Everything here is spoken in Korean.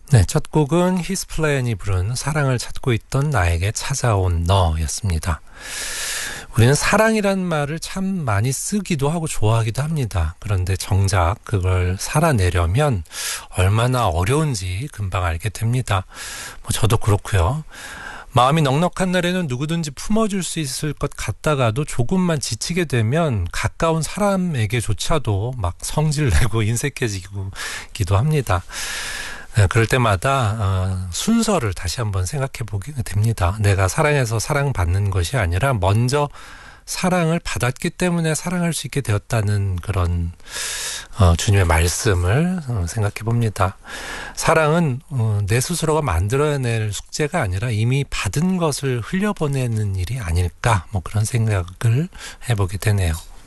네, 첫 곡은 히스플레인이 부른 사랑을 찾고 있던 나에게 찾아온 너였습니다. 우리는 사랑이란 말을 참 많이 쓰기도 하고 좋아하기도 합니다. 그런데 정작 그걸 살아내려면 얼마나 어려운지 금방 알게 됩니다. 저도 그렇고요. 마음이 넉넉한 날에는 누구든지 품어줄 수 있을 것 같다가도 조금만 지치게 되면 가까운 사람에게조차도 막 성질내고 인색해지기도 합니다. 그럴 때마다 순서를 다시 한번 생각해 보게 됩니다. 내가 사랑해서 사랑받는 것이 아니라 먼저 사랑을 받았기 때문에 사랑할 수 있게 되었다는 그런 주님의 말씀을 생각해 봅니다. 사랑은 내 스스로가 만들어낼 숙제가 아니라 이미 받은 것을 흘려보내는 일이 아닐까 그런 생각을 해보게 되네요.